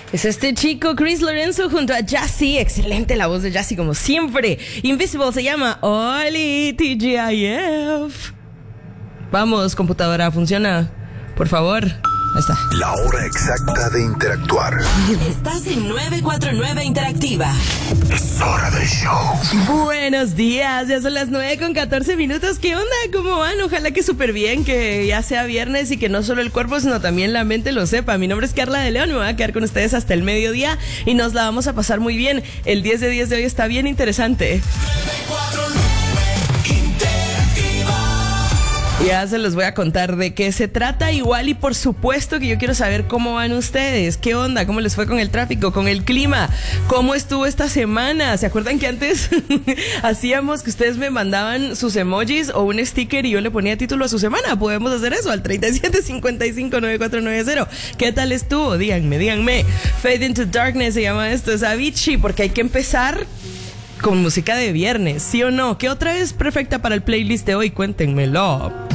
Es este chico Chris Lorenzo junto a Jassy. Excelente la voz de Jassy como siempre. Invisible se llama Oli TGIF. Vamos, computadora, funciona. Por favor. Ahí está. La hora exacta de interactuar. Estás en 949 Interactiva. Es hora del show. Buenos días, ya son las 9:14. ¿Qué onda? ¿Cómo van? Ojalá que súper bien, que ya sea viernes y que no solo el cuerpo, sino también la mente lo sepa. Mi nombre es Carla de León, me voy a quedar con ustedes hasta el mediodía y nos la vamos a pasar muy bien. El 10 de 10 de hoy está bien interesante. Ya se los voy a contar de qué se trata igual y por supuesto que yo quiero saber cómo van ustedes, qué onda, cómo les fue con el tráfico, con el clima, cómo estuvo esta semana. ¿Se acuerdan que antes hacíamos que ustedes me mandaban sus emojis o un sticker y yo le ponía título a su semana? Podemos hacer eso al 37559490. ¿Qué tal estuvo? Díganme. Fade into Darkness se llama esto, es Avicii, porque hay que empezar con música de viernes, ¿sí o no? ¿Qué otra es perfecta para el playlist de hoy? Cuéntenmelo.